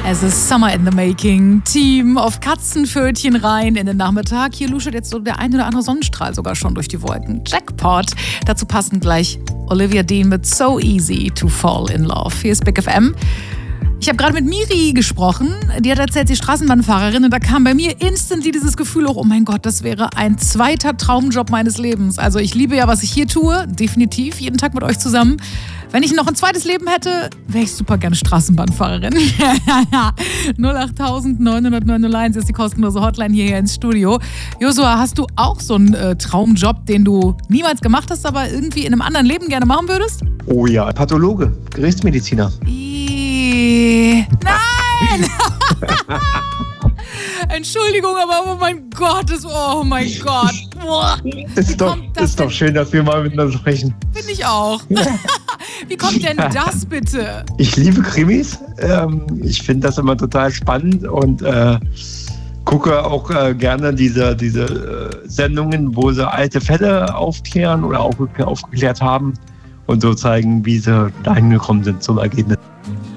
Es ist Summer in the Making. Team auf Katzenpfötchen rein in den Nachmittag. Hier luschert jetzt so der ein oder andere Sonnenstrahl sogar schon durch die Wolken. Jackpot. Dazu passend gleich Olivia Dean mit So Easy to Fall in Love. Hier ist Big FM. Ich habe gerade mit Miri gesprochen. Die hat erzählt, sie ist Straßenbahnfahrerin. Und da kam bei mir instantly dieses Gefühl hoch, oh mein Gott, das wäre ein zweiter Traumjob meines Lebens. Also ich liebe ja, was ich hier tue. Definitiv, jeden Tag mit euch zusammen. Wenn ich noch ein zweites Leben hätte, wäre ich super gerne Straßenbahnfahrerin. 08000 900 901 ist die kostenlose Hotline hierher ins Studio. Josua, hast du auch so einen Traumjob, den du niemals gemacht hast, aber irgendwie in einem anderen Leben gerne machen würdest? Oh ja, Pathologe, Gerichtsmediziner. Nein! Entschuldigung, aber oh mein Gott. Boah. Ist doch schön, dass wir mal miteinander sprechen. Finde ich auch. Wie kommt denn das bitte? Ich liebe Krimis. Ich finde das immer total spannend und gucke auch gerne diese Sendungen, wo sie alte Fälle aufklären oder aufgeklärt haben und so zeigen, wie sie dahin gekommen sind zum Ergebnis.